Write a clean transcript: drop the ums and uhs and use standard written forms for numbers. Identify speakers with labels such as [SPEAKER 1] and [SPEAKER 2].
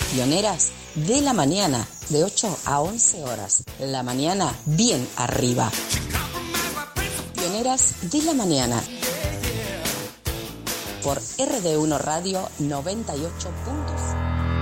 [SPEAKER 1] Pioneras de la mañana, de 8 a 11 horas. La mañana bien arriba. Pioneras de la mañana. Por RD1 Radio 98.5.